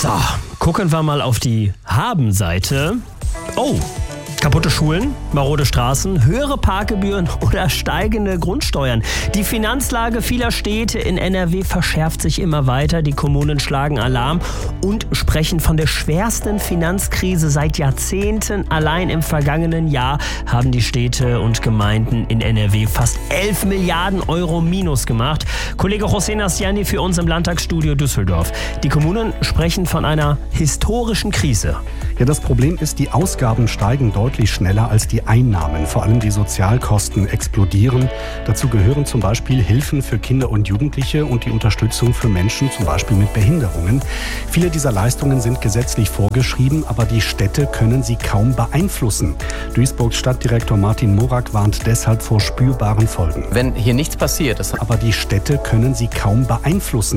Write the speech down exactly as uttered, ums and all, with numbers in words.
So, gucken wir mal auf die Haben-Seite. Oh, kaputte Schulen, marode Straßen, höhere Parkgebühren oder steigende Grundsteuern. Die Finanzlage vieler Städte in N R W verschärft sich immer weiter. Die Kommunen schlagen Alarm und sprechen von der schwersten Finanzkrise seit Jahrzehnten. Allein im vergangenen Jahr haben die Städte und Gemeinden in N R W fast elf Milliarden Euro Minus gemacht. Kollege José Nastiani für uns im Landtagsstudio Düsseldorf. Die Kommunen sprechen von einer historischen Krise. Ja, das Problem ist, die Ausgaben steigen deutlich schneller als die Einnahmen. Vor allem die Sozialkosten explodieren. Dazu gehören zum Beispiel Hilfen für Kinder und Jugendliche und die Unterstützung für Menschen, zum Beispiel mit Behinderungen. Viele dieser Leistungen sind gesetzlich vorgeschrieben, aber die Städte können sie kaum beeinflussen. Duisburgs Stadtdirektor Martin Morak warnt deshalb vor spürbaren Folgen. Wenn hier nichts passiert, das aber die Städte können sie kaum beeinflussen.